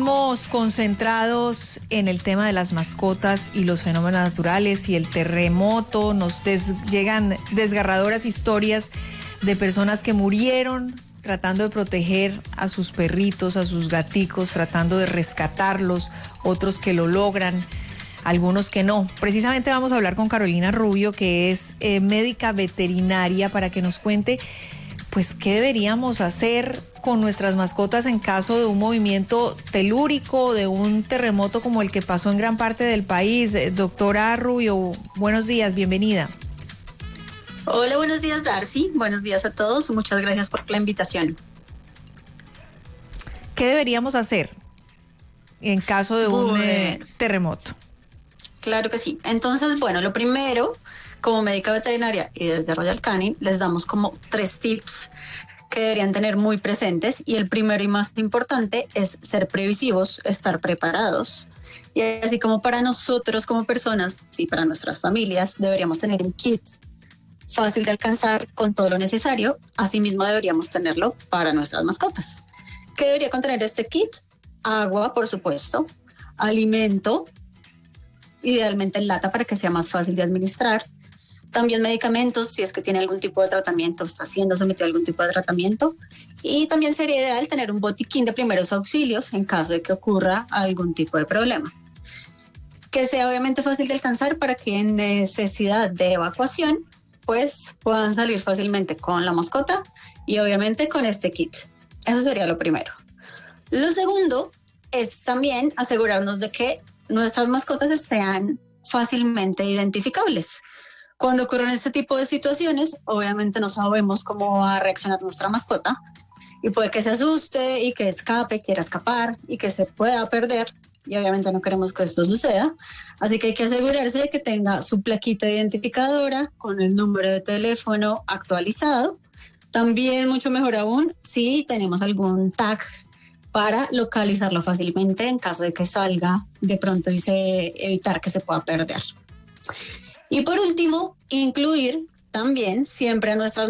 Seguimos concentrados en el tema de las mascotas y los fenómenos naturales y el terremoto. Nos llegan desgarradoras historias de personas que murieron tratando de proteger a sus perritos, a sus gaticos, tratando de rescatarlos, otros que lo logran, algunos que no. Precisamente vamos a hablar con Carolina Rubio, que es médica veterinaria, para que nos cuente pues qué deberíamos hacer con nuestras mascotas en caso de un movimiento telúrico, de un terremoto como el que pasó en gran parte del país. Doctora Rubio, buenos días, bienvenida. Hola, buenos días, Darcy. Buenos días a todos. Muchas gracias por la invitación. ¿Qué deberíamos hacer en caso de un terremoto? Claro que sí. Entonces, bueno, lo primero, como médica veterinaria y desde Royal Canin, les damos como 3 tips que deberían tener muy presentes, y el primero y más importante es ser previsivos, estar preparados. Y así como para nosotros como personas y para nuestras familias deberíamos tener un kit fácil de alcanzar con todo lo necesario, asimismo deberíamos tenerlo para nuestras mascotas. ¿Qué debería contener este kit? Agua, por supuesto, alimento, idealmente en lata para que sea más fácil de administrar. También medicamentos, si es que tiene algún tipo de tratamiento, está siendo sometido a algún tipo de tratamiento. Y también sería ideal tener un botiquín de primeros auxilios en caso de que ocurra algún tipo de problema. Que sea obviamente fácil de alcanzar para que en necesidad de evacuación, pues puedan salir fácilmente con la mascota y obviamente con este kit. Eso sería lo primero. Lo segundo es también asegurarnos de que nuestras mascotas estén fácilmente identificables. Cuando ocurren este tipo de situaciones, obviamente no sabemos cómo va a reaccionar nuestra mascota y puede que se asuste y que escape, quiera escapar y que se pueda perder, y obviamente no queremos que esto suceda. Así que hay que asegurarse de que tenga su plaquita identificadora con el número de teléfono actualizado. También, mucho mejor aún, si tenemos algún tag para localizarlo fácilmente en caso de que salga de pronto y evitar que se pueda perder. Y por último, incluir también siempre a nuestras